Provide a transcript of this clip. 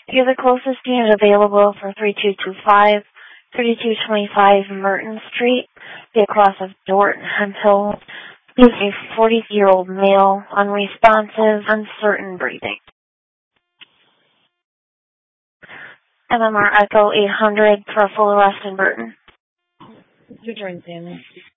You're the closest unit available for 3225, 3225 Merton Street, the across of Dorton, Hemphill. He's a 40-year-old male, unresponsive, uncertain breathing. MMR Echo 800 for a full arrest in Burton. Your turn, Sammy.